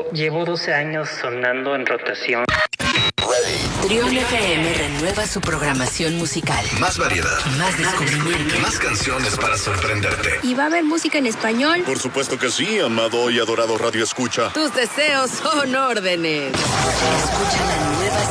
llevo 12 años sonando en rotación. Trión FM renueva su programación musical. Más variedad. Más descubrimiento. Más canciones para sorprenderte. ¿Y va a haber música en español? Por supuesto que sí, amado y adorado Radio Escucha. Tus deseos son órdenes. Escucha la nueva